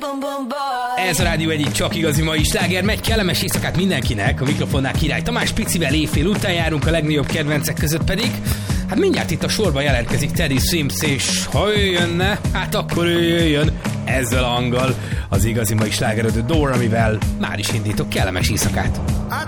Ez a rádió egyik csak igazi mai sláger, megy, kellemes éjszakát mindenkinek, a mikrofonnál Király Tamás Picivel éjfél után járunk, a legnagyobb kedvencek között pedig, hát mindjárt itt a sorba jelentkezik Teddy Swims, és ha ő jönne, hát akkor ő jöjjön ezzel a hanggal az igazi mai sláger, The Door, amivel már is indítok kellemes éjszakát.